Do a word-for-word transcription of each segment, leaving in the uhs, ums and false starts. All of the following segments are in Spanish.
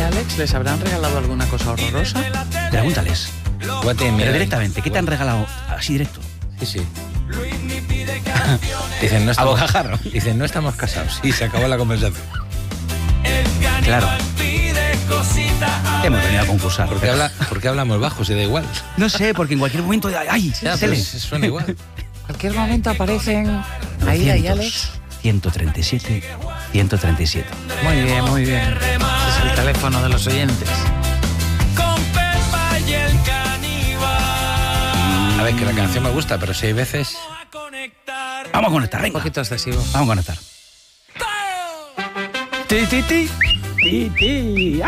Alex les habrán regalado alguna cosa horrorosa? Pregúntales. Pero directamente, ¿qué te han regalado? Así directo. Sí, sí. Dicen, no estamos, dicen, no estamos casados. Sí, se acabó la conversación. Claro. Hemos venido a concursar. ¿Por qué, habla, ¿Por qué hablamos bajo? Se da igual. No sé, porque en cualquier momento... ¡Ay! Ya, tele. pues, suena igual. En cualquier momento aparecen Aida y Alex. ciento treinta y siete, ciento treinta y siete. Muy bien, muy bien. Ese es el teléfono de los oyentes. A ver, que la canción me gusta, pero si hay veces... Vamos a conectar, venga. Un poquito excesivo. Vamos a conectar. Ti, ti, ti. Ti, ti.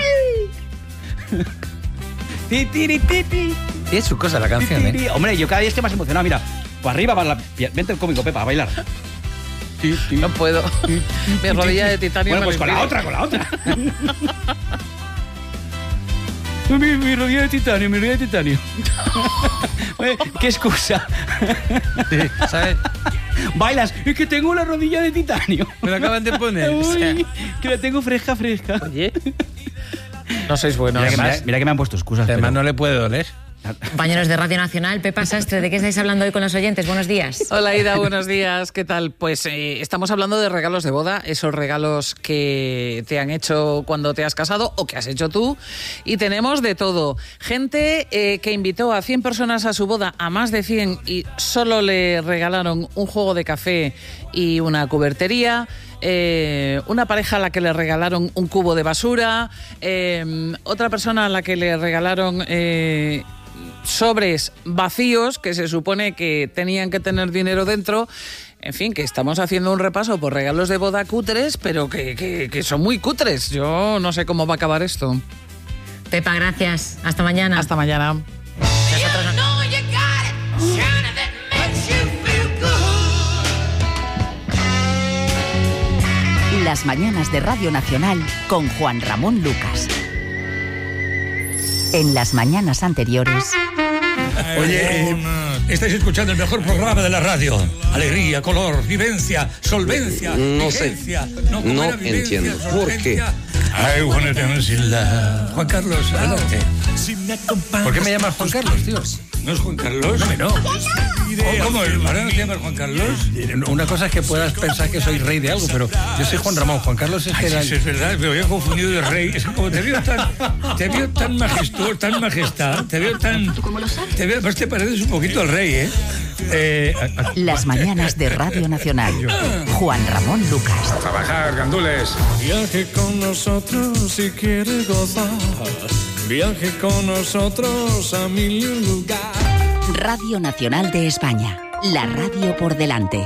Ti, ti, ti, ti, ti. Tiene su cosa la canción, Ti, ti, ti. ¿eh? Hombre, yo cada día estoy más emocionado. Mira, para arriba, para la... Vente el cómico, Pepa, a bailar. Ti, ti. No puedo. Mi rodilla de titanio. Bueno, me pues con la impide. otra, con la otra. Mi, mi rodilla de titanio, mi rodilla de titanio. Oye, ¿qué excusa? Sí, ¿sabes? Bailas, es que tengo la rodilla de titanio. Me lo acaban de poner. Uy, O sea, que la tengo fresca, fresca. Oye. No sois buenos. Mira que, mira, mira que me han puesto excusas. además pero- no le puede doler. Compañeros de Radio Nacional, Pepa Sastre, ¿de qué estáis hablando hoy con los oyentes? Buenos días. Hola Ida, buenos días. ¿Qué tal? Pues eh, estamos hablando de regalos de boda, esos regalos que te han hecho cuando te has casado o que has hecho tú. Y tenemos de todo. Gente eh, que invitó a cien personas a su boda, a más de cien, y solo le regalaron un juego de café y una cubertería. Eh, una pareja a la que le regalaron un cubo de basura. Eh, otra persona a la que le regalaron... Eh, sobres vacíos que se supone que tenían que tener dinero dentro. En fin, que estamos haciendo un repaso por regalos de boda cutres, pero que, que, que son muy cutres. Yo no sé cómo va a acabar esto. Pepa, gracias. Hasta mañana. Hasta mañana. Nosotros no- Las mañanas de Radio Nacional con Juan Ramón Lucas. En las mañanas anteriores... Oye, eh, estáis escuchando el mejor programa de la radio. Alegría, color, vivencia, solvencia, No sé. vigencia. No ¿cómo era? Vivencia, entiendo. ¿Por qué? solvencia. I wanna dance in love. Juan Carlos, adelante. ¿Por qué me llamas Juan Carlos, tío? ¿No es Juan Carlos? No, no. ¿Cómo? ¿Ahora no te llamas Juan Carlos? Una cosa es que puedas pensar que soy rey de algo, pero yo soy Juan Ramón. Juan Carlos es que Ay, era... sí, es verdad, me había confundido de rey. Es que como te veo tan, te veo tan majestuoso, tan majestad, te veo tan... Te veo, pues te pareces un poquito al rey, ¿eh? eh a- a- Las mañanas de Radio Nacional. Juan Ramón Lucas. Trabajar, gandules. Viaje con nosotros si quiere gozar. Viaje con nosotros a mil lugares. Radio Nacional de España. La radio por delante.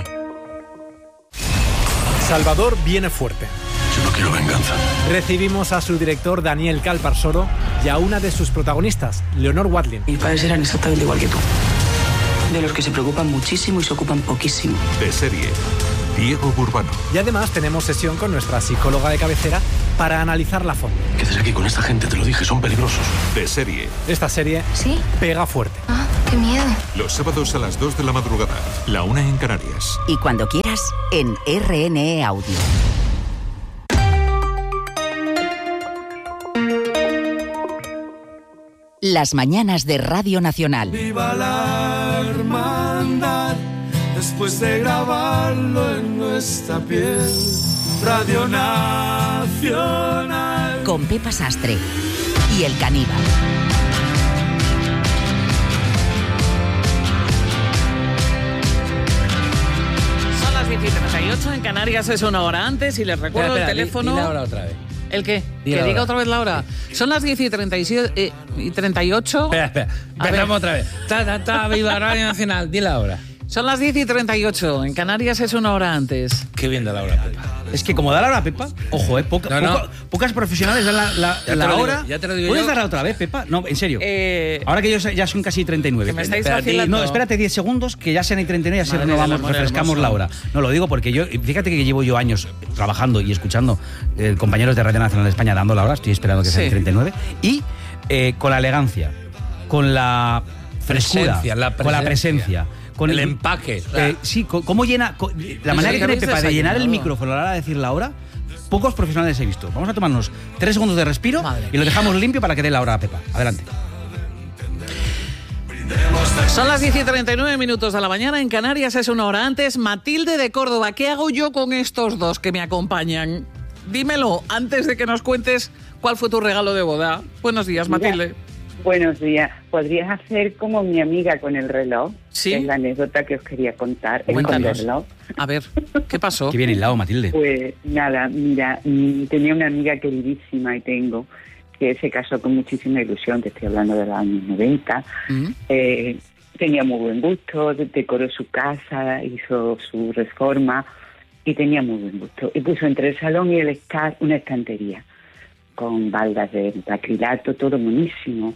Salvador viene fuerte. Yo no quiero venganza. Recibimos a su director Daniel Calparsoro y a una de sus protagonistas, Leonor Watling. Mis padres eran exactamente igual que tú. De los que se preocupan muchísimo y se ocupan poquísimo. De serie, Diego Burbano. Y además tenemos sesión con nuestra psicóloga de cabecera para analizarla a fondo. ¿Qué haces aquí con esta gente? Te lo dije, son peligrosos. De serie. Esta serie ¿Sí? pega fuerte. Ah, qué miedo. Los sábados a las dos de la madrugada. La una en Canarias. Y cuando quieras, en R N E Audio. Las mañanas de Radio Nacional. Viva la hermandad. Después de grabarlo en nuestra piel. Radio Nacional. Con Pepa Sastre y El Caníbal. Son las diez y treinta y ocho, en Canarias es una hora antes y les recuerdo Espera, el espera, teléfono... di- di la hora otra vez. ¿El qué? Di ¿Que la diga hora. otra vez la hora? Son las diez y treinta y siete eh, y treinta y ocho. Espera, espera. A ver. Empezamos otra vez. Ta, ta, ta, viva Radio Nacional. Di la hora. Son las diez y treinta y ocho, en Canarias es una hora antes. Qué bien da la hora, Pepa. Es que como da la hora, Pepa, ojo, eh, poca- No, no. poco- pocas profesionales dan la, la, Ya te la lo digo, hora. ya te lo digo ¿Puedes yo. darla otra vez, Pepa? No, en serio. Eh, Ahora que yo ya son casi treinta y nueve. Que me estáis Espérate, vacilando. No, espérate diez segundos, que ya sean y treinta y nueve, ya se Madre renovamos, del amor refrescamos hermoso. la hora. No, lo digo porque yo, fíjate que llevo yo años trabajando y escuchando eh, compañeros de Radio Nacional de España dando la hora, estoy esperando que sean Sí. treinta y nueve, y eh, con la elegancia, con la frescura, Presencia, la con la presencia. presencia. Con El empaque. Eh, sí, co- cómo llena. co- la manera que tiene habéis Pepa de llenar el desayunado. micrófono a la hora de decir la hora. pocos profesionales he visto. Vamos a tomarnos tres segundos de respiro Madre y lo dejamos limpio para que dé la hora a Pepa. Adelante. Son las diez y treinta y nueve minutos de la mañana, en Canarias es una hora antes. Matilde de Córdoba, ¿qué hago yo con estos dos que me acompañan? Dímelo antes de que nos cuentes cuál fue tu regalo de boda. Buenos días, Matilde. Mira, buenos días. ¿Podrías hacer como mi amiga con el reloj? Sí. Que es la anécdota que os quería contar. Cuéntanos. El reloj. A ver, ¿qué pasó? Qué bien hilado, Matilde. Pues nada, mira, mm, tenía una amiga queridísima y tengo, que se casó con muchísima ilusión, te estoy hablando de los años noventa. ¿Mm? Eh, tenía muy buen gusto, decoró su casa, hizo su reforma y tenía muy buen gusto. Y puso entre el salón y el estar una estantería con baldas de acrilato, todo buenísimo.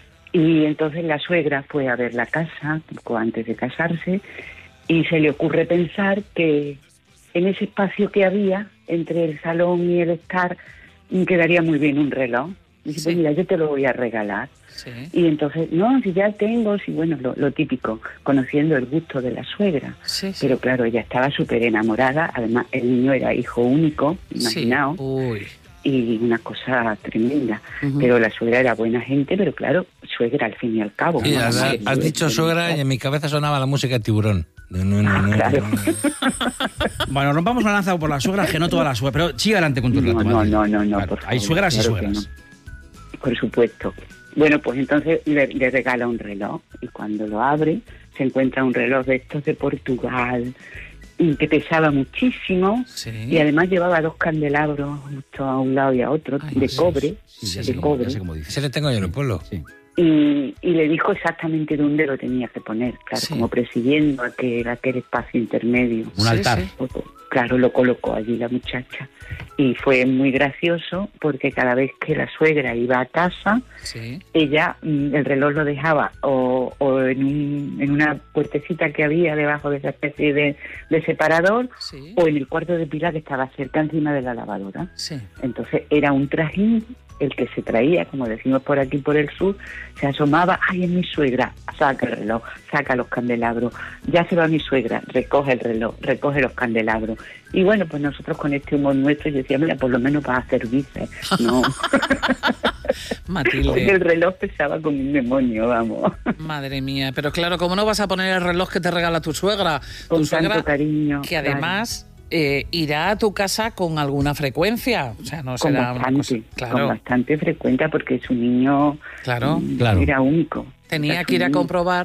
Y entonces la suegra fue a ver la casa poco antes de casarse y se le ocurre pensar que en ese espacio que había entre el salón y el estar quedaría muy bien un reloj. Y dice, Sí. pues mira, yo te lo voy a regalar. Sí. Y entonces, no, si ya tengo, si bueno, lo, lo típico, conociendo el gusto de la suegra. Sí, sí. Pero claro, ella estaba súper enamorada, además el niño era hijo único, imaginaos, Sí. Uy. y una cosa tremenda. Ujú. Pero la suegra era buena gente, pero claro, suegra al fin y al cabo. Sí, ¿no? has, La madre has de- dicho de- suegra y en mi cabeza sonaba la música de Tiburón. No, no, no, no, Claro. no, no. Bueno, rompamos una lanza por la suegra, que no toda la suegra. Pero sigue adelante con tu No, relato, no, Matilde. no, no, no, Claro, por hay favor, suegras y claro que suegras. no. Por supuesto. Bueno, pues entonces le, le regala un reloj y cuando lo abre se encuentra un reloj de estos de Portugal y que pesaba muchísimo Sí. y además llevaba dos candelabros justo a un lado y a otro Ay, de sí, cobre, Sí, ya de sé, cómo, cobre. ya sé cómo dices. Ese le tengo yo en el pueblo. Sí. Y, y le dijo exactamente dónde lo tenía que poner, claro, Sí. como presidiendo aquel, aquel espacio intermedio. Un Sí, altar. sí. Pues, claro, lo colocó allí la muchacha. Y fue muy gracioso porque cada vez que la suegra iba a casa, Sí. ella, mm, el reloj lo dejaba o, o en, un, en una puertecita que había debajo de esa especie de, de separador, Sí. o en el cuarto de Pilar que estaba cerca encima de la lavadora. Sí. Entonces era un trajín el que se traía, como decimos por aquí por el sur, se asomaba, ay, es mi suegra, saca el reloj, saca los candelabros, ya se va mi suegra, recoge el reloj, recoge los candelabros. Y bueno, pues nosotros con este humor nuestro, yo decía, mira, por lo menos para servirse, ¿no? Porque el Matilde, reloj pesaba como un demonio, vamos. madre mía. Pero claro, ¿cómo no vas a poner el reloj que te regala tu suegra? Con Tu suegra, tanto cariño. que además eh, irá a tu casa con alguna frecuencia. O sea, no Con será una cosa... bastante, con Claro, bastante frecuencia porque su niño claro. mm, Claro. era único. Tenía Era que ir a su niño. comprobar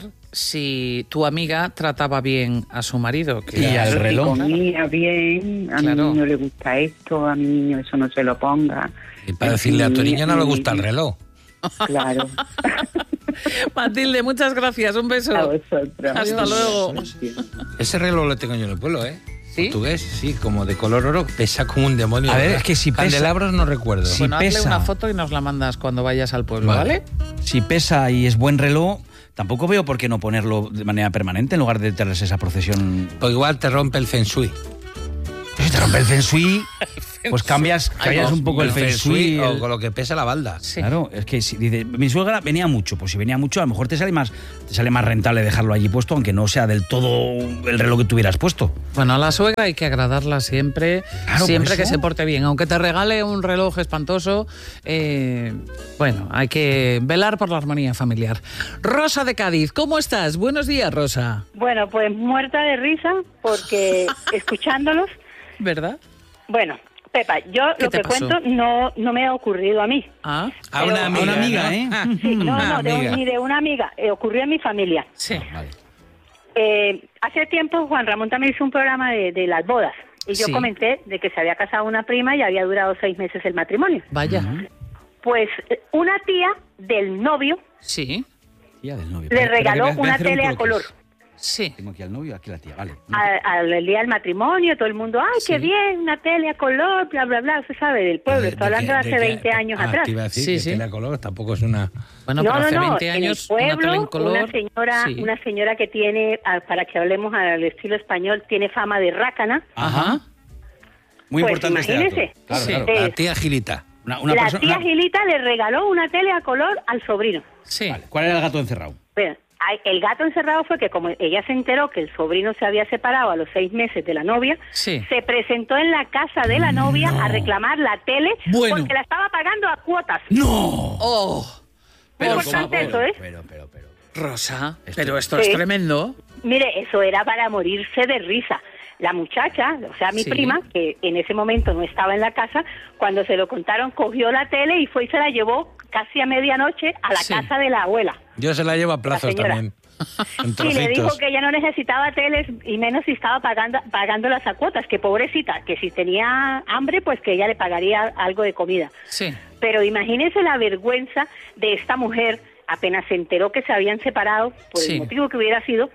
si tu amiga trataba bien a su marido. Que Y era- al Claro, si reloj. comía bien, a Claro. mi niño le gusta esto, a mi niño eso no se lo ponga. Y para decirle a tu niño no le gusta el reloj. Claro. Matilde, muchas gracias. Un beso. A vosotros. Hasta luego. Ese reloj lo tengo yo en el pueblo, ¿eh? ¿Sí? Portugués, sí, como de color oro, pesa como un demonio. A ver, ¿verdad? es que si pesa- Candelabros no recuerdo. Sí. Bueno, hazle pesa. una foto y nos la mandas cuando vayas al pueblo, Vale. ¿vale? Si pesa y es buen reloj, tampoco veo por qué no ponerlo de manera permanente en lugar de tenerse esa procesión. O igual te rompe el feng shui. Si te rompe el feng shui, pues cambias, cambias un poco el feng shui. o el- con lo que pesa la balda. Sí. Claro, es que si dice, mi suegra venía mucho, pues si venía mucho, a lo mejor te sale más, te sale más rentable dejarlo allí puesto, aunque no sea del todo el reloj que tuvieras puesto. Bueno, a la suegra hay que agradarla siempre, Claro, siempre por que eso. se porte bien. Aunque te regale un reloj espantoso, eh, bueno, hay que velar por la armonía familiar. Rosa de Cádiz, ¿cómo estás? Buenos días, Rosa. Bueno, pues muerta de risa porque escuchándolos, ¿Verdad? bueno, Pepa, yo ¿Qué lo te que pasó? cuento no, no me ha ocurrido a mí. Ah, A Pero- una amiga, A una amiga, ¿no? ¿eh? Sí, no, Una no, de un- amiga. ni de una amiga, eh, ocurrió en mi familia. sí. Vale. Eh, hace tiempo Juan Ramón también hizo un programa de, de las bodas y yo Sí. comenté de que se había casado una prima y había durado seis meses el matrimonio. Vaya. Pues eh, una tía del novio Sí, Tía del novio. le Espera, regaló que voy a- voy a una hacer un tele a croquis. color. sí. Tengo aquí al novio y aquí la tía, vale. A- Al día del matrimonio, todo el mundo, ay, qué bien, una tele a color, bla, bla, bla, usted sabe, del pueblo, ¿De- estoy de hablando de qué- hace de qué? veinte años Ah, atrás. te iba a decir Sí, que sí. tele a color tampoco es una... Bueno, no, pero hace no, no, veinte en el años, una pueblo, tele en color. una señora, sí. una señora que tiene, ah, para que hablemos al estilo español, tiene fama de rácana. Ajá. Muy Pues importante este imagínese. dato. Claro, Sí. claro. Eh, La tía Gilita. Una, una la persona- tía una- Gilita le regaló una tele a color al sobrino. Sí. Vale, ¿cuál era el gato encerrado? Bueno, el gato encerrado fue que como ella se enteró que el sobrino se había separado a los seis meses de la novia, sí. se presentó en la casa de la novia no. a reclamar la tele bueno. porque la estaba pagando a cuotas. ¡No! ¡Oh! Pero, Muy importante eso, ¿eh? Pero, pero, pero. Rosa, esto, pero esto sí. es tremendo. Mire, eso era para morirse de risa. La muchacha, o sea, mi sí. prima, que en ese momento no estaba en la casa, cuando se lo contaron, cogió la tele y fue y se la llevó casi a medianoche a la sí. casa de la abuela. Yo se la llevo a plazos también. Y le dijo que ella no necesitaba teles y menos si estaba pagando pagando las cuotas, que pobrecita, que si tenía hambre, pues que ella le pagaría algo de comida. Sí. Pero imagínese la vergüenza de esta mujer, apenas se enteró que se habían separado, por sí. el motivo que hubiera sido,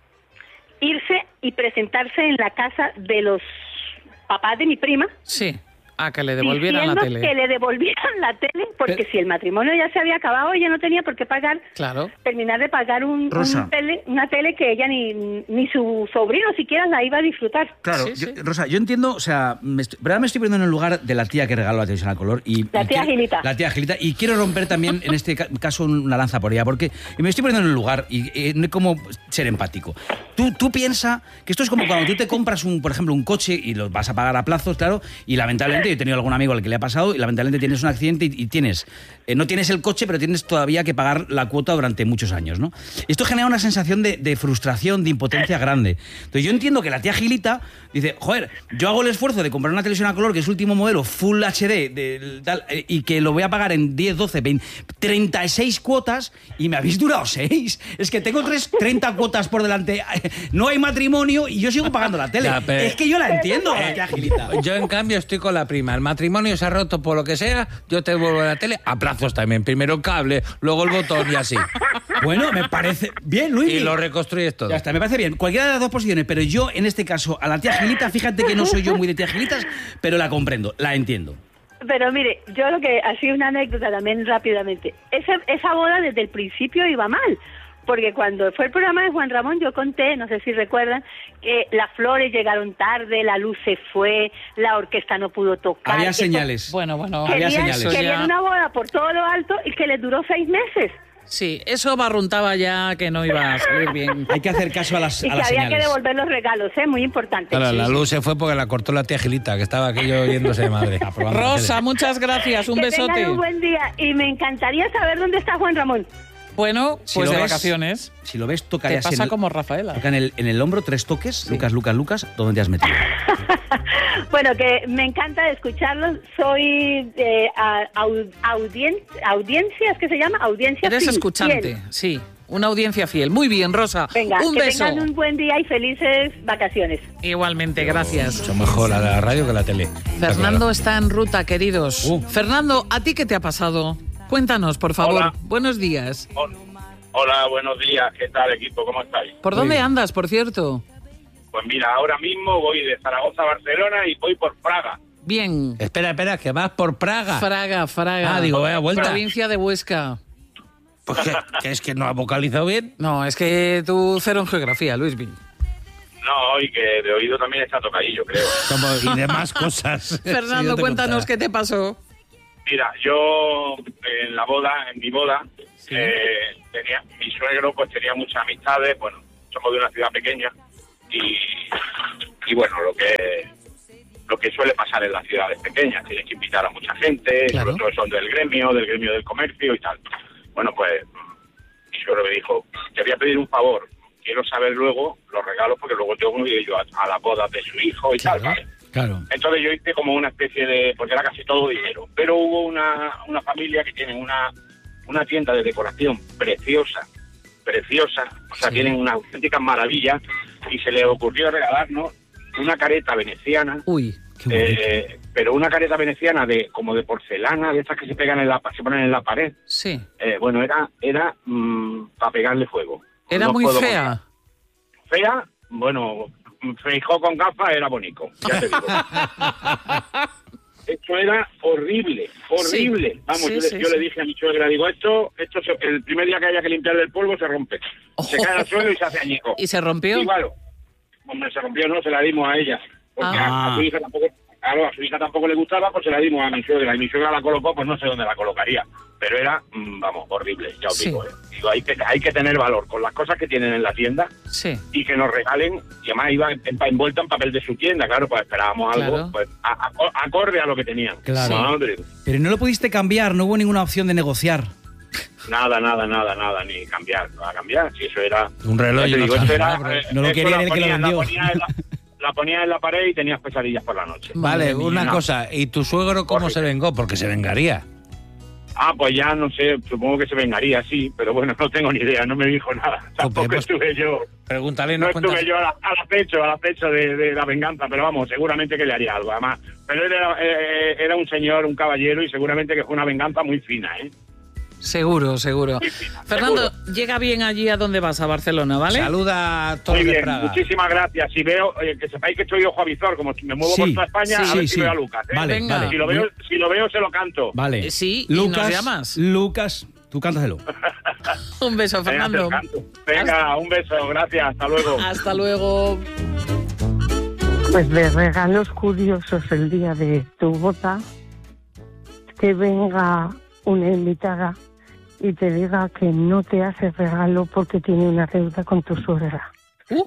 irse y presentarse en la casa de los papás de mi prima. Sí. Ah, que le devolvieran la tele. que le devolvieran la tele, porque Pero, si el matrimonio ya se había acabado, ella no tenía por qué pagar, claro. terminar de pagar un, un tele, una tele que ella ni, ni su sobrino siquiera la iba a disfrutar. Claro, sí, yo, sí. Rosa, yo entiendo, o sea, me estoy, pero ahora me estoy poniendo en el lugar de la tía que regaló la televisión a color. Y, la y tía quiero, Gilita. La tía Gilita, y quiero romper también, en este caso, una lanza por ella, porque me estoy poniendo en el lugar y eh, no hay como ser empático. Tú, tú piensas que esto es como cuando tú te compras, un, por ejemplo, un coche y lo vas a pagar a plazos, claro, y lamentablemente yo he tenido algún amigo al que le ha pasado y lamentablemente tienes un accidente y, y tienes eh, no tienes el coche, pero tienes todavía que pagar la cuota durante muchos años, ¿no? Esto genera una sensación de, de frustración, de impotencia grande. Entonces yo entiendo que la tía Gilita dice, joder, yo hago el esfuerzo de comprar una televisión a color que es último modelo, Full H D, de, tal, eh, y que lo voy a pagar en diez, doce, veinte, treinta y seis cuotas y me habéis durado seis. Es que tengo tres, treinta cuotas por delante, no hay matrimonio y yo sigo pagando la tele. Ya, pero, es que yo la entiendo, eh, la tía Gilita. Yo en cambio estoy con la prima. El matrimonio se ha roto por lo que sea, yo te devuelvo la tele a plazos también. Primero el cable, luego el botón y así. Bueno, me parece bien, Luis. Y lo reconstruyes todo. Ya está, me parece bien. Cualquiera de las dos posiciones, pero yo en este caso a la tía Gilita, fíjate que no soy yo muy de tía Gilitas, pero la comprendo, la entiendo. Pero mire, yo lo que, así una anécdota también rápidamente, esa, esa boda desde el principio iba mal. Porque cuando fue el programa de Juan Ramón, yo conté, no sé si recuerdan, que las flores llegaron tarde, la luz se fue, la orquesta no pudo tocar. Había señales. Eso, bueno, bueno, querían, había señales. Querían una boda por todo lo alto y que les duró seis meses. Sí, eso barruntaba ya que no iba a salir bien. Hay que hacer caso a las, y a las que había señales. que devolver los regalos, ¿eh? Muy importante. Claro, sí, la sí. luz se fue porque la cortó la tía Gilita, que estaba aquello yéndose de madre. Rosa, muchas gracias, un que besote. Tengan un buen día y me encantaría saber dónde está Juan Ramón. Bueno, pues si de ves, vacaciones. Si lo ves, toca Te ya pasa en el, como Rafaela. Toca en el, en el hombro tres toques, sí. Lucas, Lucas, Lucas, ¿dónde te has metido? Bueno, que me encanta escucharlos. Soy de aud, audien, audiencia, ¿es que se llama? Audiencia Eres fiel, escuchante, fiel. Sí. Una audiencia fiel. Muy bien, Rosa. Venga, un que beso. tengan un buen día y felices vacaciones. Igualmente, gracias. Mucho mejor la, la radio que la tele. Fernando claro. está en ruta, queridos. Uh. Fernando, ¿a ti qué te ha pasado? Cuéntanos, por favor. Hola. Buenos días. Hola, buenos días. ¿Qué tal, equipo? ¿Cómo estáis? ¿Por dónde andas, por cierto? Pues mira, ahora mismo voy de Zaragoza a Barcelona y voy por Praga. Bien. Espera, espera, que vas por Praga. Fraga, Fraga. Ah, digo, vaya vuelta. Provincia de Huesca. Pues que, que es que no ha vocalizado bien. No, es que tú cero en geografía, Luis Bin. No, y que de oído también está tocadillo, creo. Como, y demás cosas. Fernando, sí, cuéntanos qué te pasó. Mira, yo en la boda, en mi boda, ¿sí? eh, tenía mi suegro pues tenía muchas amistades, bueno, somos de una ciudad pequeña y, y bueno, lo que lo que suele pasar en las ciudades pequeñas, tienes que invitar a mucha gente, claro. Sobre todo son del gremio, del gremio del comercio y tal. Bueno, pues mi suegro me dijo, te voy a pedir un favor, quiero saber luego los regalos porque luego tengo que ir yo a, a la boda de su hijo y claro, tal, ¿vale? Claro. Entonces yo hice como una especie de, porque era casi todo dinero, pero hubo una, una familia que tiene una, una tienda de decoración preciosa, preciosa, o sea, sí. Tienen una auténtica maravilla y se le ocurrió regalarnos una careta veneciana. Uy, qué bonito. Eh, pero una careta veneciana de como de porcelana, de estas que se pegan en la, se ponen en la pared. Sí. Eh, bueno, era era mmm, para pegarle fuego. Era no muy fea. Contar. Fea, bueno, Feijó con gafas era bonito, ya te digo. Esto era horrible, horrible. Sí, Vamos, sí, yo, le, sí, yo sí. le dije a mi suegra, digo, esto, esto se, el primer día que haya que limpiarle el polvo se rompe. Oh. Se cae al suelo y se hace añico. ¿Y se rompió? Y bueno, hombre, se rompió, no, se la dimos a ella. Porque ah. a, a su hija tampoco, claro, a su hija tampoco le gustaba, pues se la dimos a mi suegra. Y mi suegra la colocó, pues no sé dónde la colocaría. Pero era, mmm, vamos, horrible, ya os Sí. digo. ¿eh? Digo, hay que, hay que tener valor con las cosas que tienen en la tienda Sí. y que nos regalen. Y además iba en- envuelta en papel de su tienda, claro, pues esperábamos algo Claro. pues, a- a- acorde a lo que tenían. Claro. Madre. Pero no lo pudiste cambiar, no hubo ninguna opción de negociar. Nada, nada, nada, nada, ni cambiar, no a cambiar. Si eso era... Un reloj Ya y te unos digo, eso era, candelabros. eh, No lo eso quería la el que lo ponías- la vendió. ponías en la- La ponías en la pared y tenías pesadillas por la noche. Vale, Madre una mía. cosa. ¿Y tu suegro cómo se vengó? Porque se vengaría. Ah, pues ya no sé, supongo que se vengaría, sí, pero bueno, no tengo ni idea, no me dijo nada. Tampoco pues, estuve yo, Pregúntale, no no cuentas. estuve yo al, al acecho, al acecho de, de la venganza, pero vamos, seguramente que le haría algo, además. Pero él era, eh, era un señor, un caballero, y seguramente que fue una venganza muy fina, ¿eh? Seguro, seguro. Fernando, llega bien allí a donde vas, a Barcelona, ¿vale? Saluda a Muy todos de bien, Praga. muchísimas gracias. Si veo, eh, que sepáis que estoy ojo avizor, como me muevo Sí, por toda España, sí, a ver sí, si sí. veo a Lucas. ¿eh? Vale, Venga. vale. Si lo veo, si lo veo, se lo canto. Vale. Eh, sí, y Lucas, nos llamas. Lucas, tú cántaselo. Un beso, Venga, Fernando. te canto. Venga, un beso, gracias, hasta luego. Hasta luego. Pues de regalos curiosos el día de tu boda, que venga una invitada y te diga que no te hace regalo porque tiene una deuda con tu suegra. Uh.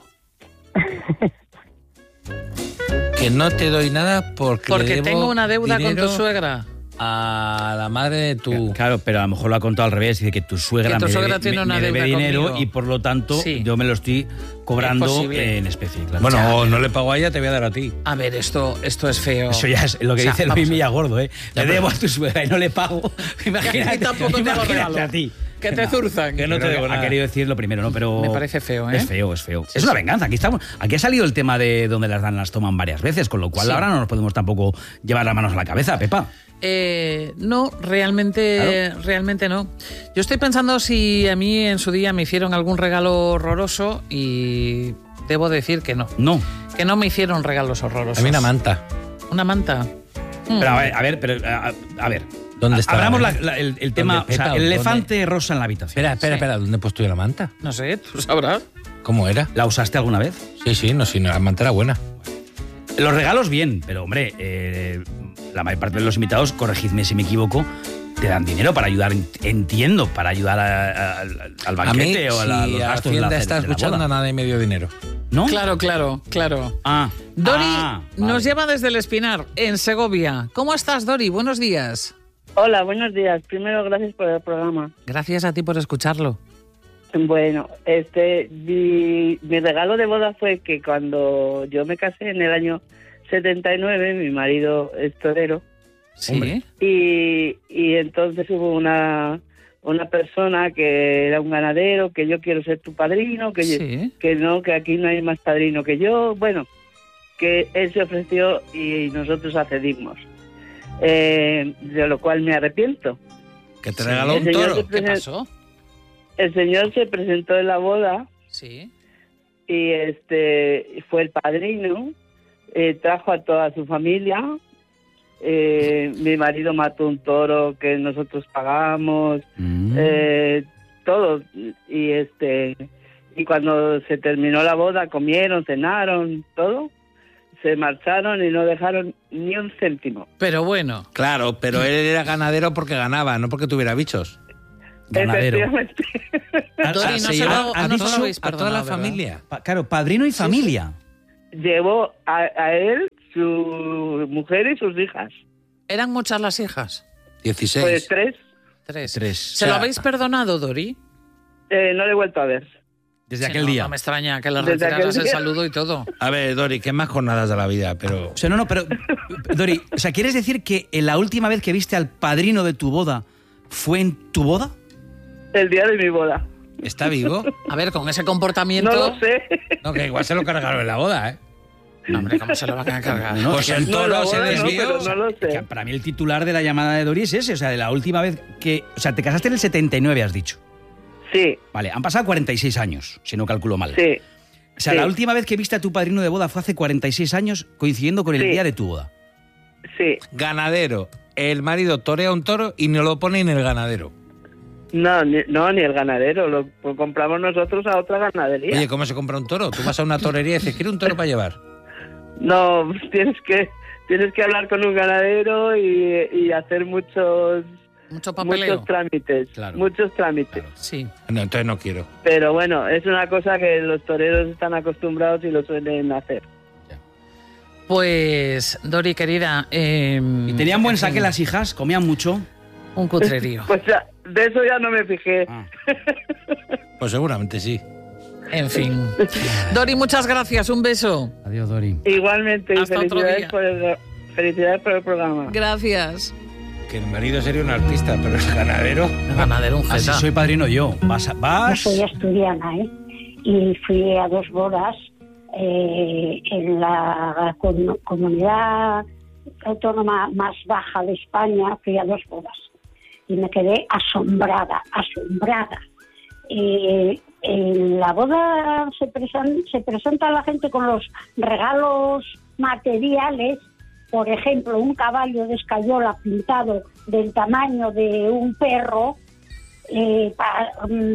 Que no te doy nada porque le Porque debo tengo una deuda con tu dinero suegra. a la madre de tu... Claro, pero a lo mejor lo ha contado al revés, dice que tu suegra Que tu me suegra debe, tiene me- una me debe deuda dinero conmigo. y por lo tanto Sí. yo me lo estoy cobrando Es posible. en especie. Claro. Bueno, O o sea, no le pago a ella, te voy a dar a ti. A ver, esto, esto es feo. Eso ya es lo que O sea, dice vamos Luis a ver. Millagordo, ¿eh? Le pero- debo a tu suegra y no le pago. Imagínate, Y tampoco te lo imagínate regalo. a ti. Que te zurzan. Que no te Pero debo ha nada. querido decir lo primero, ¿no? Pero Me parece feo, ¿eh? Es feo, es feo. es una venganza. Aquí estamos. Aquí ha salido el tema de donde las dan las toman varias veces, con lo cual Sí. ahora no nos podemos tampoco llevar las manos a la cabeza, Pepa. Eh, no, realmente, realmente no. Yo estoy pensando si a mí en su día me hicieron algún regalo horroroso y debo decir que no. No. Que no me hicieron regalos horrorosos. A mí una manta. Una manta. Mm. Pero a ver, a ver, pero, a, a ver. ¿Dónde está? Abramos la- la- el, el tema, ¿Dónde, o sea, Pepa, el dónde? elefante rosa en la habitación. Espera, espera, Sí. espera. ¿Dónde he puesto yo la manta? No sé, tú sabrás. ¿Cómo era? ¿La usaste alguna vez? Sí, sí, no, sí, no, la manta era buena. Los regalos bien, pero hombre, eh, la mayor parte de los invitados, corregidme si me equivoco, te dan dinero para ayudar, entiendo, para ayudar a- a- al- al A mí, banquete o a la- si los gastos de la, Hacienda ce- está de la escuchando, boda. nada y medio dinero. ¿No? Claro, claro, claro. Ah. Dori Ah, vale. nos llama desde el Espinar, en Segovia. ¿Cómo estás, Dori? Buenos días. Hola, buenos días. Primero, gracias por el programa. Gracias a ti por escucharlo. Bueno, este, mi, mi regalo de boda fue que cuando yo me casé en el año setenta y nueve, mi marido es torero, Sí. y, y entonces hubo una, una persona que era un ganadero, que yo quiero ser tu padrino, que, yo- Sí. que no, que aquí no hay más padrino que yo. Bueno, que él se ofreció y nosotros accedimos. Eh, de lo cual me arrepiento. Que te Sí. regaló El un señor toro. se ¿Qué presen- pasó? El señor se presentó en la boda Sí. y este fue el padrino, eh, trajo a toda su familia. Eh, mi marido mató un toro que nosotros pagamos, Mm. eh, todo. Y este y cuando se terminó la boda comieron, cenaron, todo. Se marcharon y no dejaron ni un céntimo. Pero bueno. Claro, pero él era ganadero porque ganaba, no porque tuviera bichos. Ganadero. Efectivamente. Dori, no se se lleva lo- a, no todo- se lo habéis a toda perdonado, la ¿verdad? familia. Pa- Claro, padrino y familia. Llevó a, a él, su mujer y sus hijas. ¿Eran muchas las hijas? dieciséis. Pues tres. Tres. Tres. ¿Se lo habéis perdonado, Dori? Eh, no le he vuelto a ver. Desde Sí, aquel no, día. No me extraña que le Desde retiraras aquel el día. saludo y todo. A ver, Dori, ¿qué más jornadas de la vida? Pero O sea, no, no, pero, Dori, o sea, ¿quieres decir que la última vez que viste al padrino de tu boda fue en tu boda? El día de mi boda. ¿está vivo? A ver, con ese comportamiento... No lo sé. No, que igual se lo cargaron en la boda, ¿eh? No, hombre, ¿cómo se lo van a cargar? No, Pues el No, toro la se boda no, desvió. pero no lo Que sé. para mí el titular de la llamada de Dori es ese, o sea, de la última vez que... O sea, te casaste en el setenta y nueve, has dicho. Sí, Vale, han pasado cuarenta y seis años, si no calculo mal. sí. O sea, sí. la última vez que viste a tu padrino de boda fue hace cuarenta y seis años, coincidiendo con el Sí. día de tu boda. Sí. Ganadero. El marido torea un toro y no lo pone en el ganadero. No, ni, no, ni el ganadero. Lo, lo compramos nosotros a otra ganadería. Oye, ¿cómo se compra un toro? Tú vas a una torería y dices, quiero un toro para llevar. No, tienes que tienes que hablar con un ganadero y, y hacer muchos... Mucho papeleo. Muchos trámites, claro. muchos trámites. Claro. Sí. No, entonces no quiero. Pero bueno, es una cosa que los toreros están acostumbrados y lo suelen hacer. Pues, Dori, querida... Eh, ¿Y tenían buen saque las hijas? ¿Comían mucho? Un cutrerío. Pues ya, de eso ya no me fijé. Ah. Pues seguramente sí. En fin. Dori, muchas gracias. Un beso. Adiós, Dori. Igualmente, y Hasta otro felicidades día. por, el, felicidades por el programa. Gracias. Que el marido sería un artista, pero es ganadero. Ganadero, un Así jeta. soy padrino yo. Vas, a- vas... Yo soy asturiana, ¿eh? Y fui a dos bodas eh, en la com- comunidad autónoma más baja de España. Fui a dos bodas y me quedé asombrada, asombrada. Eh, en la boda se, presan- se presenta la gente con los regalos materiales. Por ejemplo, un caballo de escayola pintado del tamaño de un perro eh, para,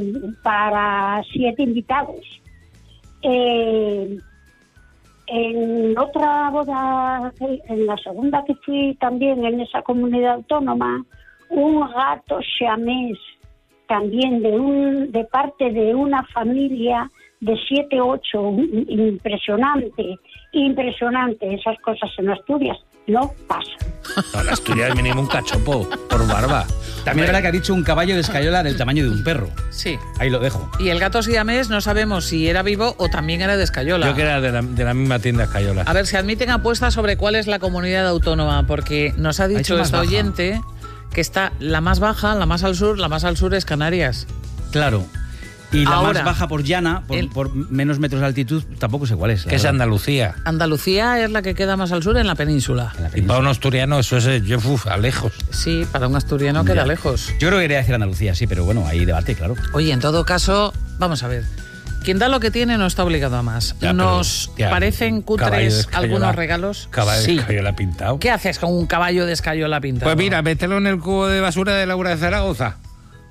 para siete invitados. Eh, en otra boda, en la segunda que fui también en esa comunidad autónoma, un gato siamés también de, un, de parte de una familia de siete, ocho, impresionante, impresionante. Esas cosas en Asturias no pasan. No, en Asturias mínimo un cachopo por barba. También es verdad que ha dicho un caballo de escayola del tamaño de un perro. Sí. Ahí lo dejo. Y el gato siamés no sabemos si era vivo o también era de escayola. Yo que era de la, de la misma tienda Escayola. A ver, se admiten apuestas sobre cuál es la comunidad autónoma, porque nos ha dicho dicho más esta baja. oyente que está la más baja, la más al sur, la más al sur es Canarias. Claro. Y la Ahora, más baja por llana, por, el- por menos metros de altitud, tampoco sé cuál es. la Que es verdad. Andalucía. Andalucía es la que queda más al sur en la península. En la Y península. para un asturiano eso es eh, yo, uf, a lejos. Sí, para un asturiano queda Ya. lejos. Yo creo que quería decir Andalucía, sí, pero bueno, ahí debate, claro. Oye, en todo caso, vamos a ver. Quien da lo que tiene no está obligado a más. Ya, Nos pero, ya, parecen caballo de cutres escayola. algunos regalos. Caballo Sí. de Escayola pintado. ¿Qué haces con un caballo de escayola pintado? Pues mira, mételo en el cubo de basura de Laura de Zaragoza.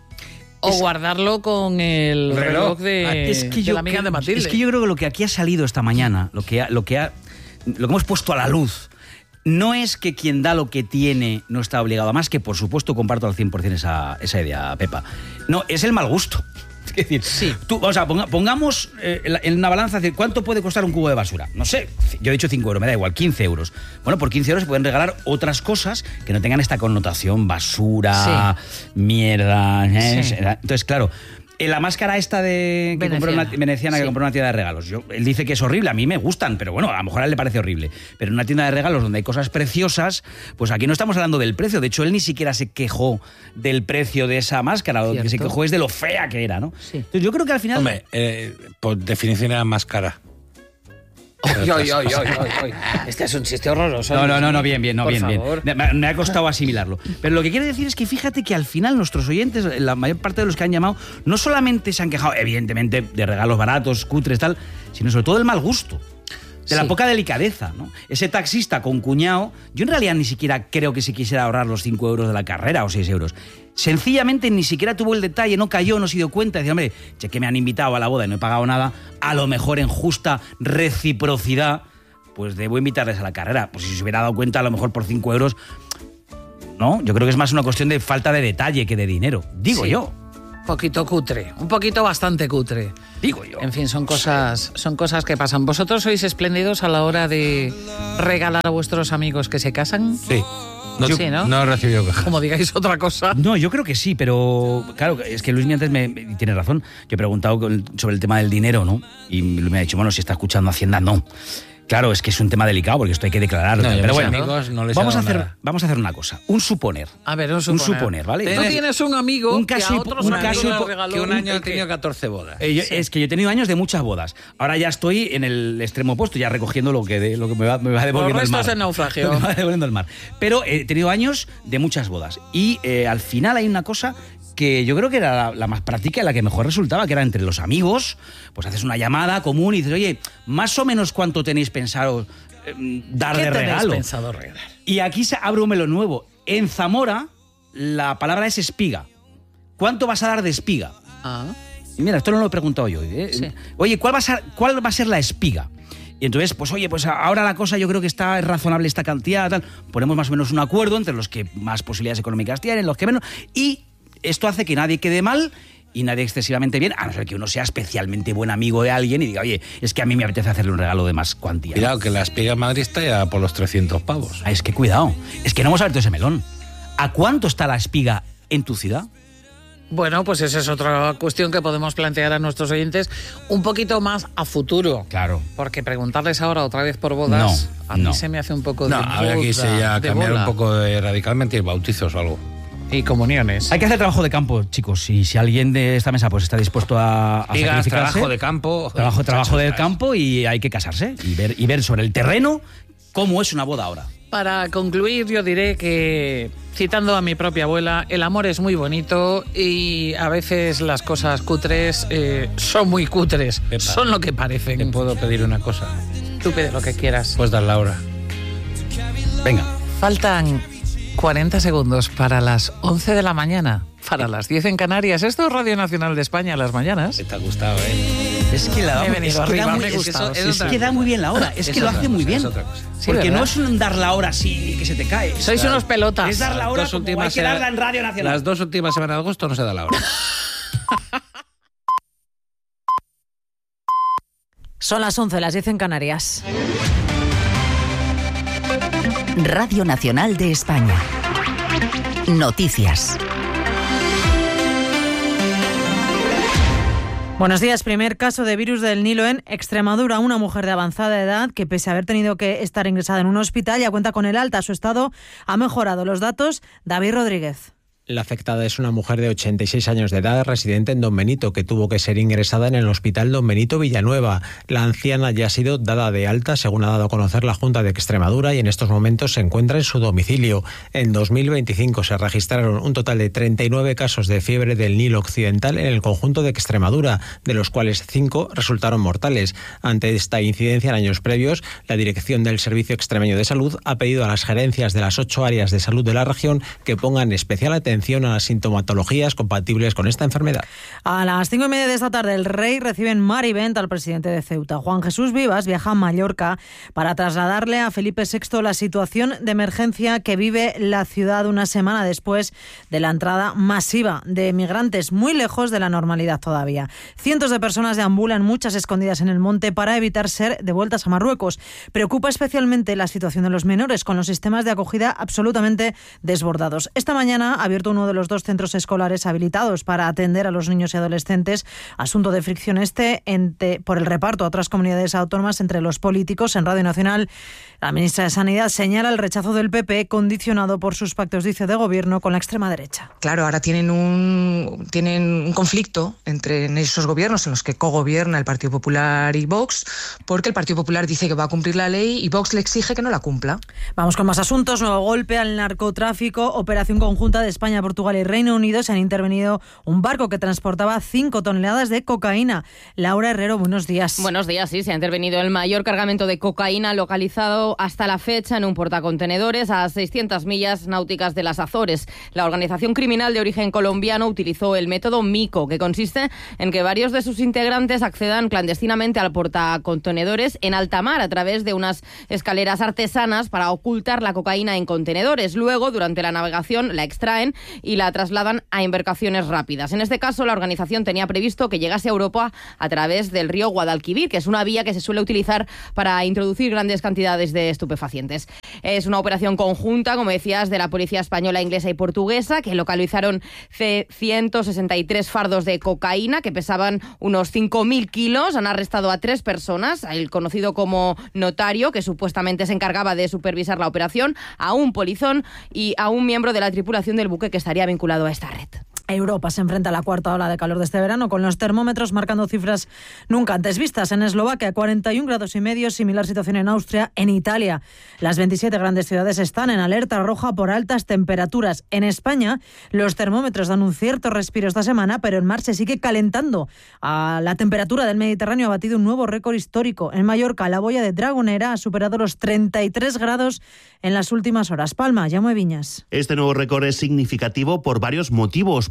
O guardarlo con el reloj, Reloj. de, Ah, es que de yo la amiga creo- de Matilde. Es que yo creo que lo que aquí ha salido esta mañana, lo que ha, lo que ha, lo que hemos puesto a la luz, no es que quien da lo que tiene no está obligado a más, que por supuesto comparto al cien por cien esa, esa idea, Pepa. No, es el mal gusto. Es decir, Sí. tú, o sea, ponga- pongamos eh, en la- en una balanza, decir, ¿cuánto puede costar un cubo de basura? No sé, yo he dicho cinco euros, me da igual, quince euros. Bueno, por quince euros se pueden regalar otras cosas que no tengan esta connotación, basura, mierda. ¿eh? Sí. Entonces, claro, en la máscara esta de que compró una, Veneciana. veneciana que Sí. compró en una tienda de regalos. Yo, él dice que es horrible, a mí me gustan, pero bueno, a lo mejor a él le parece horrible. Pero en una tienda de regalos donde hay cosas preciosas, pues aquí no estamos hablando del precio. De hecho, él ni siquiera se quejó del precio de esa máscara. Lo que se Cierto. quejó es de lo fea que era, ¿no? Sí. Entonces, yo creo que al final... Hombre, eh, por definición era más cara. Ay, ay, ay, ay, ay, ay. Este es un chiste horroroso. No, no, no, no, bien, bien, no, Por bien, favor. bien. Me, me ha costado asimilarlo. Pero lo que quiere decir es que fíjate que al final nuestros oyentes, la mayor parte de los que han llamado, no solamente se han quejado, evidentemente, de regalos baratos, cutres, tal, sino sobre todo del mal gusto. De la Sí. poca delicadeza, ¿no? Ese taxista con cuñado, yo en realidad ni siquiera creo que se quisiera ahorrar los cinco euros de la carrera o seis euros. Sencillamente ni siquiera tuvo el detalle, no cayó, no se dio cuenta. Decía, hombre, che, que me han invitado a la boda y no he pagado nada, a lo mejor en justa reciprocidad, pues debo invitarles a la carrera. Pues si se hubiera dado cuenta, a lo mejor por cinco euros, no, yo creo que es más una cuestión de falta de detalle que de dinero. Digo Sí. yo. Un poquito cutre, un poquito bastante cutre. Digo yo. En fin, son cosas, son cosas que pasan. ¿Vosotros sois espléndidos a la hora de regalar a vuestros amigos que se casan? Sí. No, Sí, ¿no? no he recibido quejas. Como digáis otra cosa. No, yo creo que sí, pero claro, es que Luis mi antes me, me- tiene razón. Yo he preguntado con- sobre el tema del dinero, ¿no? Y Luis me ha dicho, bueno, si está escuchando Hacienda, no. Claro, es que es un tema delicado porque esto hay que declararlo. No, yo a pero mis bueno, amigos no les he vamos, a dado hacer, nada. vamos a hacer una cosa. Un suponer. A ver, un suponer. Un suponer, ¿vale? Tú tienes un amigo un caso que a hipo- otros un amigos caso les hipo- regaló Que un año un- he tenido catorce bodas. Eh, yo- Es que yo he tenido años de muchas bodas. Ahora ya estoy en el extremo opuesto, ya recogiendo lo que, de- lo que me, va, me va devolviendo el restos mar. del naufragio. Lo que me va devolviendo el mar. Pero he tenido años de muchas bodas. Y eh, al final hay una cosa que yo creo que era la, la más práctica y la que mejor resultaba, que era entre los amigos, pues haces una llamada común y dices, oye, más o menos cuánto tenéis pensado eh, dar ¿Qué de tenéis regalo. pensado regalar? Y aquí se abre un melón nuevo. En Zamora, la palabra es espiga. ¿Cuánto vas a dar de espiga? Ah. Y mira, esto no lo he preguntado yo. ¿eh? Sí. Oye, ¿cuál va, a ser, ¿cuál va a ser la espiga? Y entonces, pues oye, pues ahora la cosa yo creo que está es razonable esta cantidad, tal. Ponemos más o menos un acuerdo entre los que más posibilidades económicas tienen, los que menos, y esto hace que nadie quede mal y nadie excesivamente bien, a no ser que uno sea especialmente buen amigo de alguien y diga, oye, es que a mí me apetece hacerle un regalo de más cuantía. Cuidado, que la espiga en Madrid está ya por los trescientos pavos. Ah, es que cuidado, es que no hemos abierto ese melón. ¿A cuánto está la espiga en tu ciudad? Bueno, pues esa es otra cuestión que podemos plantear a nuestros oyentes un poquito más a futuro. Claro. Porque preguntarles ahora otra vez por bodas, no, a mí no. se me hace un poco no, de habría que irse ya a cambiar bola. un poco de, radicalmente y bautizos o algo. Y comuniones. Hay que hacer trabajo de campo, chicos, y si alguien de esta mesa pues está dispuesto a, a Digas, sacrificarse... trabajo de campo... Trabajo, trabajo del muchachos, campo y hay que casarse y ver, y ver sobre el terreno cómo es una boda ahora. Para concluir, yo diré que, citando a mi propia abuela, el amor es muy bonito y a veces las cosas cutres eh, son muy cutres, Pepa, son lo que parecen. ¿Te puedo pedir una cosa? Tú pide lo que quieras. Pues dar la hora. Venga. Faltan cuarenta segundos para las once de la mañana, para las diez en Canarias. Esto es Radio Nacional de España a las mañanas. Te ha gustado, ¿eh? Es que, la, Me he venido es que arriba, da muy, me he es que gustado, eso- sí, es sí. que da muy bien la hora, es, Es que lo otra hace muy cosa, bien. es otra cosa. Sí, Porque ¿verdad? no es un dar la hora así que se te cae. Sois unos pelotas. Es dar la hora Dos como últimas hay que darla semanas- en Radio Nacional. Las dos últimas semanas de agosto no se da la hora. Son las once, las diez en Canarias. Radio Nacional de España. Noticias. Buenos días. Primer caso de virus del Nilo en Extremadura. Una mujer de avanzada edad que, pese a haber tenido que estar ingresada en un hospital, ya cuenta con el alta. Su estado ha mejorado. Los datos, David Rodríguez. La afectada es una mujer de ochenta y seis años de edad, residente en Don Benito, que tuvo que ser ingresada en el Hospital Don Benito Villanueva. La anciana ya ha sido dada de alta, según ha dado a conocer la Junta de Extremadura, y en estos momentos se encuentra en su domicilio. En dos mil veinticinco se registraron un total de treinta y nueve casos de fiebre del Nilo Occidental en el conjunto de Extremadura, de los cuales cinco resultaron mortales. Ante esta incidencia en años previos, la Dirección del Servicio Extremeño de Salud ha pedido a las gerencias de las ocho áreas de salud de la región que pongan especial atención a las sintomatologías compatibles con esta enfermedad. A las cinco y media de esta tarde, el Rey recibe en Mar y Vent al presidente de Ceuta. Juan Jesús Vivas viaja a Mallorca para trasladarle a Felipe sexto la situación de emergencia que vive la ciudad una semana después de la entrada masiva de migrantes, muy lejos de la normalidad todavía. Cientos de personas deambulan, muchas escondidas en el monte, para evitar ser devueltas a Marruecos. Preocupa especialmente la situación de los menores, con los sistemas de acogida absolutamente desbordados. Esta mañana ha abierto uno de los dos centros escolares habilitados para atender a los niños y adolescentes. Asunto de fricción este entre, por el reparto a otras comunidades autónomas entre los políticos. En Radio Nacional, la ministra de Sanidad señala el rechazo del P P condicionado por sus pactos, dice, de gobierno con la extrema derecha. Claro, ahora tienen un, tienen un conflicto entre esos gobiernos en los que cogobierna el Partido Popular y Vox, porque el Partido Popular dice que va a cumplir la ley y Vox le exige que no la cumpla. Vamos con más asuntos. Nuevo golpe al narcotráfico. Operación conjunta de España, Portugal y Reino Unido. Se han intervenido un barco que transportaba cinco toneladas de cocaína. Laura Herrero, buenos días. Buenos días, sí. Se ha intervenido el mayor cargamento de cocaína localizado hasta la fecha en un portacontenedores a seiscientas millas náuticas de las Azores. La organización criminal de origen colombiano utilizó el método MICO, que consiste en que varios de sus integrantes accedan clandestinamente al portacontenedores en alta mar a través de unas escaleras artesanas para ocultar la cocaína en contenedores. Luego, durante la navegación, la extraen y la trasladan a embarcaciones rápidas. En este caso, la organización tenía previsto que llegase a Europa a través del río Guadalquivir, que es una vía que se suele utilizar para introducir grandes cantidades de estupefacientes. Es una operación conjunta, como decías, de la policía española, inglesa y portuguesa, que localizaron ciento sesenta y tres fardos de cocaína que pesaban unos cinco mil kilos. Han arrestado a tres personas, el conocido como notario, que supuestamente se encargaba de supervisar la operación, a un polizón y a un miembro de la tripulación del buque que estaría vinculado a esta red. Europa se enfrenta a la cuarta ola de calor de este verano, con los termómetros marcando cifras nunca antes vistas. En Eslovaquia, cuarenta y un grados y medio, similar situación en Austria. En Italia, las veintisiete grandes ciudades están en alerta roja por altas temperaturas. En España, los termómetros dan un cierto respiro esta semana, pero en mar se sigue calentando. A la temperatura del Mediterráneo ha batido un nuevo récord histórico. En Mallorca, la boya de Dragonera ha superado los treinta y tres grados en las últimas horas. Palma, Jaume Viñas. Este nuevo récord es significativo por varios motivos.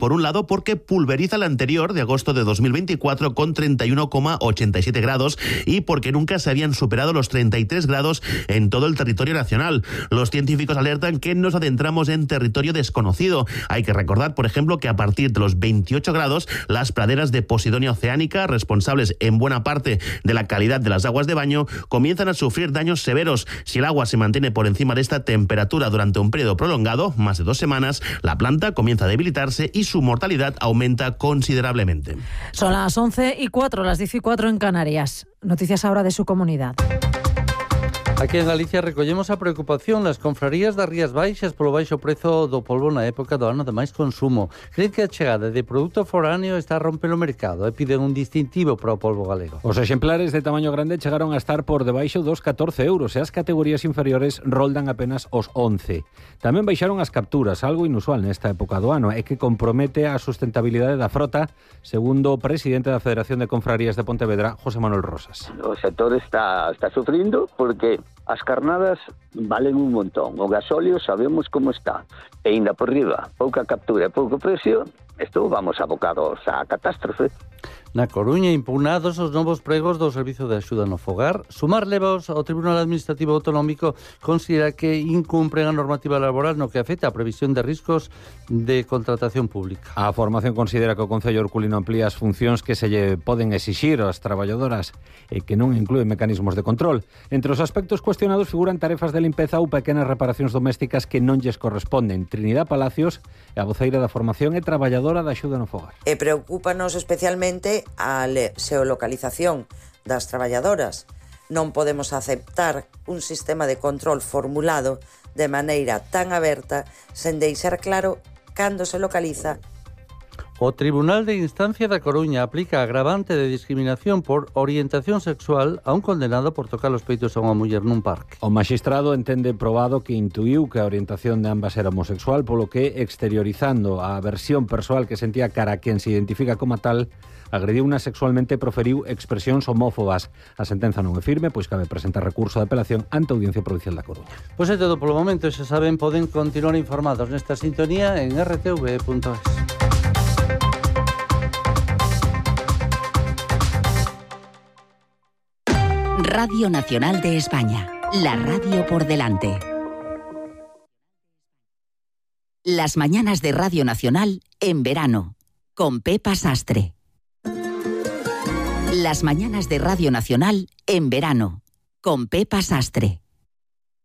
Por un lado, porque pulveriza la anterior de agosto de dos mil veinticuatro con treinta y uno coma ochenta y siete grados y porque nunca se habían superado los treinta y tres grados en todo el territorio nacional. Los científicos alertan que nos adentramos en territorio desconocido. Hay que recordar, por ejemplo, que a partir de los veintiocho grados, las praderas de Posidonia oceánica, responsables en buena parte de la calidad de las aguas de baño, comienzan a sufrir daños severos. Si el agua se mantiene por encima de esta temperatura durante un periodo prolongado, más de dos semanas, la planta comienza a debilitarse y su mortalidad aumenta considerablemente. Son las once y cuatro, las diez y cuatro en Canarias. Noticias ahora de su comunidad. Aquí en Galicia recollemos a preocupación. Las confrarías das Rías Baixas polo baixo prezo do polvo na época do ano de máis consumo. Creen que a chegada de produto foráneo está a romper o mercado e piden un distintivo para o polvo galego. Os exemplares de tamaño grande chegaron a estar por debaixo dos catorce euros e as categorías inferiores roldan apenas os once. Tamén baixaron as capturas, algo inusual nesta época do ano e que compromete a sustentabilidade da frota, segundo o presidente da Federación de Confrarías de Pontevedra, José Manuel Rosas. O sector está, está sufrindo porque as carnadas valen un montón. O gasóleo sabemos como está. E ainda por riba, pouca captura e pouco precio, isto vamos abocados á catástrofe. Na Coruña, impugnados os novos pregos do Servizo de Axuda no Fogar. Sumar levos ao Tribunal Administrativo Autonómico considera que incumpren a normativa laboral no que afecta a previsión de riscos de contratación pública. A formación considera que o Concello Herculino amplía as funcións que se lle poden exixir ás traballadoras e que non inclúe mecanismos de control. Entre os aspectos cuestionados figuran tarefas de limpeza ou pequenas reparacións domésticas que non lles corresponden. Trinidad Palacios, a voceira da formación e traballadora da Axuda no Fogar. E preocúpanos especialmente a xeolocalización das traballadoras. Non podemos aceptar un sistema de control formulado de maneira tan aberta sen deixar claro cando se localiza. O Tribunal de Instancia da Coruña aplica agravante de discriminación por orientación sexual a un condenado por tocar os peitos a unha muller nun parque. O magistrado entende probado que intuiu que a orientación de ambas era homosexual, polo que, exteriorizando a versión persoal que sentía cara a quen se identifica como tal, agrediu unha sexualmente e proferiu expresións homófobas. A sentenza non é firme, pois cabe presentar recurso de apelación ante a Audiencia Provincial da Coruña. Pois é todo polo momento, xa saben, poden continuar informados nesta sintonía en erre te ve punto es. Radio Nacional de España, la radio por delante. Las mañanas de Radio Nacional en verano, con Pepa Sastre. Las mañanas de Radio Nacional en verano, con Pepa Sastre.